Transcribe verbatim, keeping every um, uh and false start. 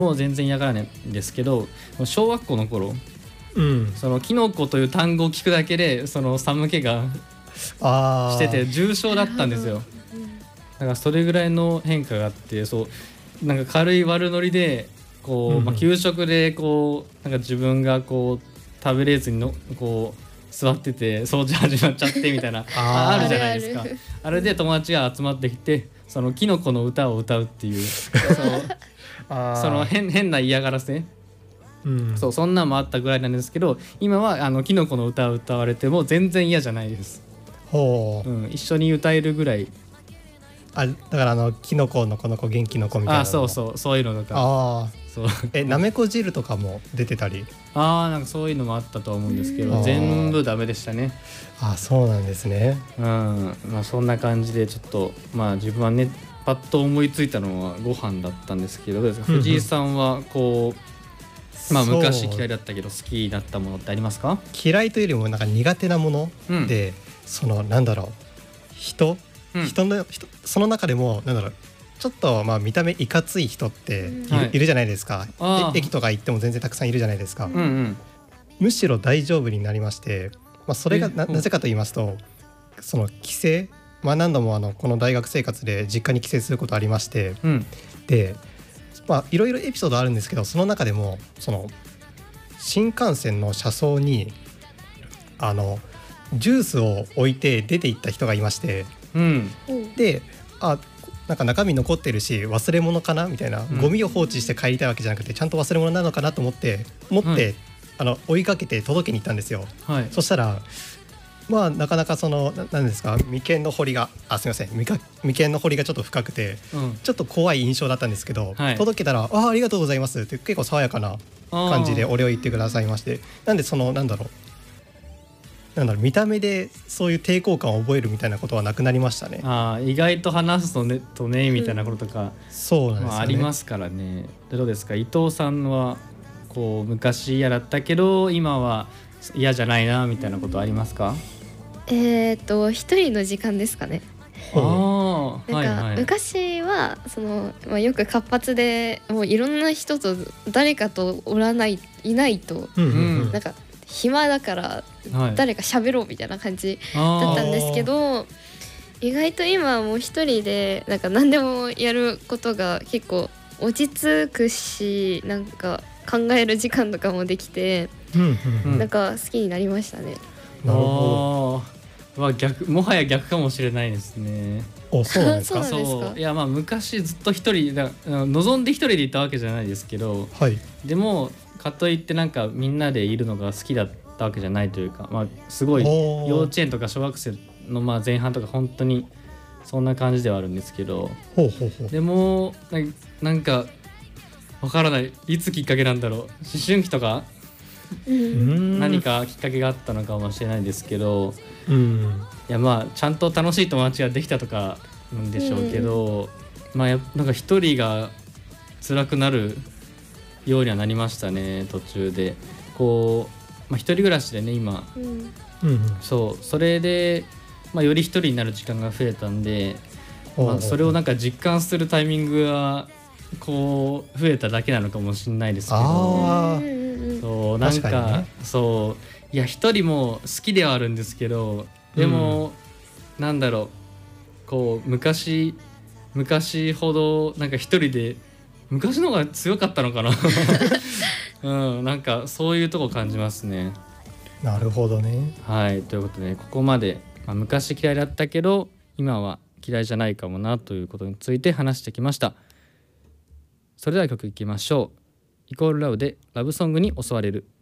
もう全然嫌がらないんですけど、小学校の頃、 うん、 そのキノコという単語を聞くだけでその寒気があしてて重症だったんですよ。だからそれぐらいの変化があって、そうなんか軽い悪ノリでこう、 うんうんまあ、給食でこうなんか自分がこう食べれずにのこう座ってて掃除始まっちゃってみたいなああーあるじゃないですか。 あるあるあれで友達が集まってきてそのキノコの歌を歌うっていうそうあーその 変, 変な嫌がらせ、 うん、 そうそんなんもあったぐらいなんですけど、今はあのキノコの歌を歌われても全然嫌じゃないです、 ほう、 うん、一緒に歌えるぐらい。 あだからあのキノコのこの子元気の子みたいなのあそうそうそういうのとかあそうーえなめこ汁とかも出てたりあーなんかそういうのもあったと思うんですけどうん全部ダメでしたね。 あそうなんですね。 うんまあそんな感じでちょっとまあ自分はねパッと思いついたのはご飯だったんですけど、どうですかうんうん藤井さんはこうまあそう昔嫌いだったけど好きだったものってありますか？ 嫌いというよりもなんか苦手なものうんで、そのなんだろう人、 うん人の人その中でもなんだろうちょっとまあ見た目いかつい人っている,、 うんはいいるじゃないですか。 あーえ駅とか行っても全然たくさんいるじゃないですか。 うんうんうんむしろ大丈夫になりまして、まあ、それがなえうんなぜかと言いますとその帰省、まあ、何度もあのこの大学生活で実家に帰省することありまして、 うんでまあいろいろエピソードあるんですけど、その中でもその新幹線の車窓にあのジュースを置いて出て行った人がいまして、 うんうんであなんか中身残ってるし忘れ物かなみたいな、 うんゴミを放置して帰りたいわけじゃなくてちゃんと忘れ物なのかなと思って持って、 はいあの追いかけて届けに行ったんですよ。 はいそしたらまあなかなかそのななんですか眉間の彫りがあすみません眉か眉間の彫りがちょっと深くてうんちょっと怖い印象だったんですけど、 はい届けたらあありがとうございますって結構爽やかな感じでお礼を言ってくださいまして、なんでそのなんだろうなんだろう見た目でそういう抵抗感を覚えるみたいなことはなくなりましたね。 あー意外と話すとねとねみたいなこととか、 そうなんですよね、 まあ、ありますからね。でどうですか伊藤さんはこう昔嫌だったけど今は嫌じゃないなみたいなことありますか？ えっと一人の時間ですかね。 ああなんか、 はいはい昔はその、まあ、よく活発でもういろんな人と誰かとおらないいないとうんうんうんなんか暇だからはい誰か喋ろうみたいな感じあーだったんですけど、意外と今はもう一人でなんか何でもやることが結構落ち着くし、なんか考える時間とかもできて、 うんうんうんなんか好きになりましたね。 なるほあーは逆もはや逆かもしれないですね。 ど。おそうなんですか。 そうなんですかそういやまあ昔ずっと一人だ望んで一人でいたわけじゃないですけど、 はい。 でもかといってなんかみんなでいるのが好きだったわけじゃないというか、まあすごいおー幼稚園とか小学生のまあ前半とか本当にそんな感じではあるんですけど、 ほうほうほう。 でもななんかわからないいつきっかけなんだろう、思春期とかうんうーん何かきっかけがあったのかもしれないですけど、 うんいやまあちゃんと楽しい友達ができたとかなんでしょうけど、まあやなんか一人が辛くなるようにはなりましたね途中で。こう、まあ、一人暮らしでね今うんうんうんそうそれで、まあ、より一人になる時間が増えたんで、まあ、それをなんか実感するタイミングがこう増えただけなのかもしれないですけど、 あーうんうんうんそうなんか確かにねそういや一人も好きではあるんですけど、でも、なんだろうこう昔昔ほどなんか一人で昔の方が強かったのかなうんなんかそういうとこ感じますね。 なるほどね。 はいということでここまで、まあ、昔嫌いだったけど今は嫌いじゃないかもなということについて話してきました。それでは曲いきましょう。イコールラブでラブソングに襲われる。